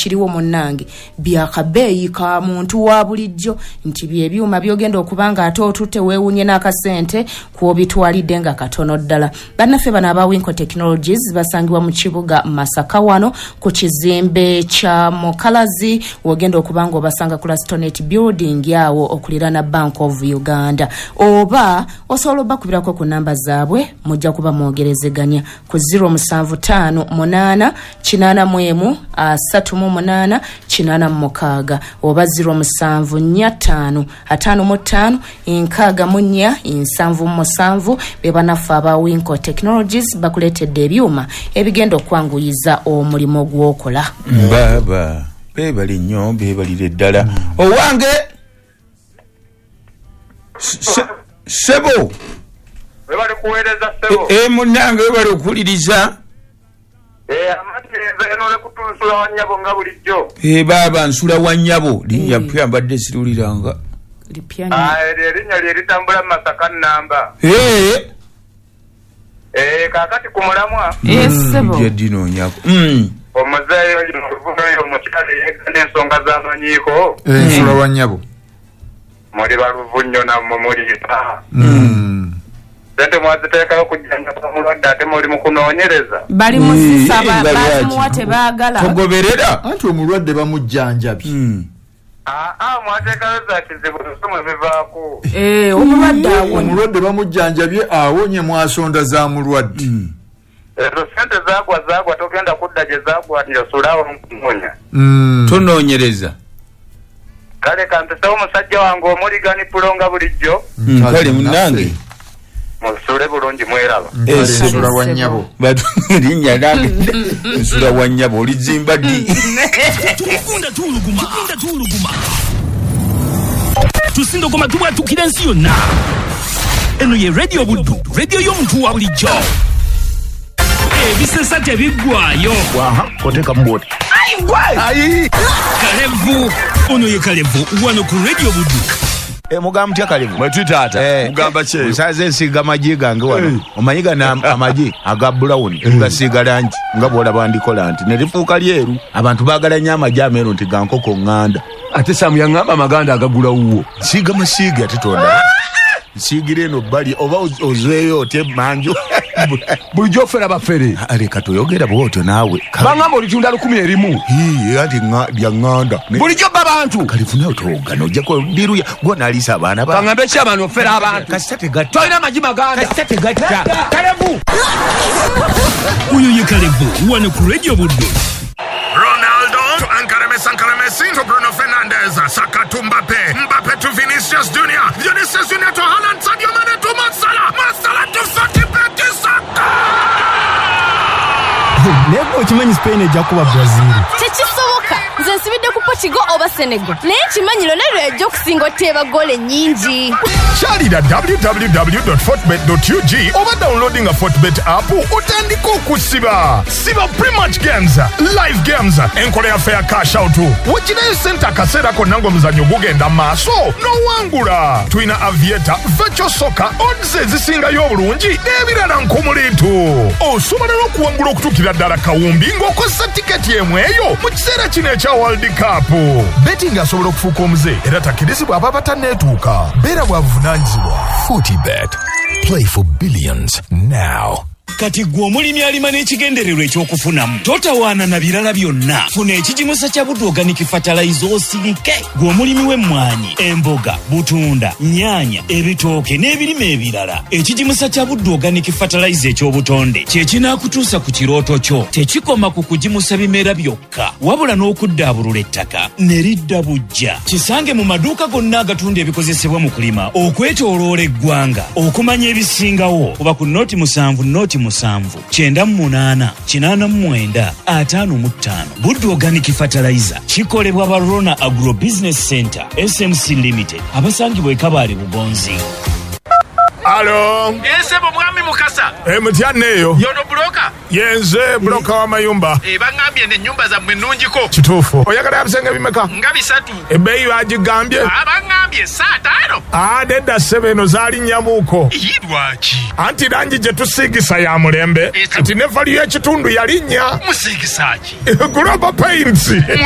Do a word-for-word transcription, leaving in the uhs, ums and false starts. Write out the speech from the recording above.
ebikiriwo munnange byakabeeyi ka muntu wa bulijjo nti bye byuma byogenda okubanga ate otutte weewunye n'akasente kw'obitwalidde nga katono ddala. Bannaffe bano aba Winco Technologies basangibwa mu kibuga Masaka wano ku kizimbe kya Mukalazi wogenda okubanga obasanga ku Lastonet Building yawo okulirana Bank of Uganda, oba osobola bakubirako ku namba zaabwe mujja kuba mwogerezeganya ku zero seven five eight kinana mwemu asatu mu munana kinana mukaaga oba zero seven four five atano mu ttaano enkaaga mu nnya nsanvu mu musanvu. Be bannaffe aba Winco Technologies bakuleetedde ebyuma ebigenda okwanguyiza omulimu gw'okola. Baba bebali nnyo bebalire ddala owange sebo webali kuweereza sebo e munnange webali okuliriza eh amatereeza eno ne kutunsula wanyabo nga bulijjo e baba nsula wanyabo linnya pya mbadde siruliranga lipyani ah erinnya lye litambula Masaka namba eh eh kakati kumulamwa yes sebo ya dino nyako mm omuzeeyo y'oluvuyo omukitale yeegana ensonga z'amanyiiko ensula wanyabo muri baluvunyo namwe muliyita mm sente mwaziteekayo kujjanjaba mulwadde ate muli mu kunoonyereza bali musisaba bazimuwa tebaagala togoberera anti omulwadde bamujjanjabye. aa mwateekayo za kizibu lusumwe bivaako eh omulwadde awo omulwadde bamujjanjabye awonye mwasonda za mulwadde. ezo sente zaagwa zaagwa togenda kudda gye zaagwa yosulawo nkunonya tunoonyereza kale kampesawo omusajja wange omuligani pulonga bulijjo kale munnange musule bulungi mweraba ensula wanyabo linnya lange nsula wanyabo olizimba ddi tukunda tuluguma tukunda tuluguma tusindogoma tubwatukira ensi yonna. Eno ye radio buddu radio y'omuntu wa bulijjo ebisesa tebiggwayo waha koteka mboti ayi Kalevu ono ye Kalevu wano ku radio buddu. e mugamba mutya Kalevu mwe tutaata Eh, mugamba kye nsaze ensiga amaji gange wano omanyiga na amaji aga brown gasiga langi nga bwolaba ndikola nti ne lifuuka lyeru abantu baagala nnyo amaji ameeru nti ga nkoko nganda ate Samu yangamba amaganda agagula wuwo siga masiga ate tonda nsiigire eno bbali oba ozweyo ote manjo bulijjo ofera bafere leka toyogera bwotyo naawe bangamba olitunda lukumi erimu ati lya ŋŋanda bulijjo babantu Kalevu nawe togana ojjako ndiruya gwonaalisa abaana ba baŋŋambe ki abantu ofera abantu kasita tegatta tolina amagi maganda kasita tegatta Kalevu Uyo ye Kalevu wano ku radio buddu. Ronaldo to Ankarame Sankara Messi to Bruno Fernandes, Saka to Mbappe, Mbappe to Vinicius Junior, Vinicius Junior to Haaland, Sadio Mane to Marsala, Marsala to Fatih Saka. Nebo kimanyi Spain ejja kuba Brazil. Tekisoboka. Nze nsibidde ku Portugal oba Senegal. Naye kimanyiro nalyo ejja okusinga oteeba gole nnyingi. Kyalira w w w dot fortbet dot u g oba downloading a Fortbet app otandika okusiba. Siba pre-match games, live games, enkola yaffe ya cash out. Wekirayo ssente akaseera konna ng'omuzannyo gugenda maaso n'owangula. Tulina Aviator, Virtual Soccer, odds ezisingayo obulungi n'ebirala nkumuliitu. Osobola n'okuwangula okutuukira ddala kawumbi ng'okozesa tiketi emu eyo mu kiseera kino ekya World Cup. Betting asobola okufuuka omuze era takkirizibwa aba batanneetuuka. Beera bwa buvunaanyizibwa. Fortibet. Play for billions now. Kati gwe omulimi alima n'ekigendererwa ekyokufunamu totawaana na birala byonna. Funa ekigimusa kya Buddu Organic Fertilizer osirike. Gwe omulimi w'emmwanyi, emboga, butunda, nnyaanya, ebitooke n'ebirime ebirala. Ekigimusa kya Buddu Organic Fertilizer eky'obutonde kye kinaakutuusa ku kirooto kyo. Tekikoma ku kugimusa bimera byokka wabula n'okuddaabulula ettaka ne lidda bujja. Kisange mu maduuka gonna agatunda ebikozesebwa mu kulima okwetooloola eggwanga okumanya ebisingawo kuba ku noti musanvu noti musanvu kyenda mu munaana kinaana mu mwenda ataano mu ttaano. Buddu Organic Fertilizer kikolebwa ba Rona Agro Business Center S M C Limited abasangibwa e Kabaale Bugonzi. Alo. Ensebo mwami Mukasa. E mutyanne eyo. Yono broka. Yenze broka wa mayumba. E bangambye ne nyumba za mwenunjiko. Kituufu. Oyagala abisenge bimeka? Nga bisatu. Ebbeeyi bagigambye? Abangambye saa taano. Ah, nedda ssebo eno zaali nnyamuuko. Yidwaki. Anti langi gye tusiigisa ya mulembe. Anti ne valiyo ekitundu yalinnya. Musiigisaki. Global Paints.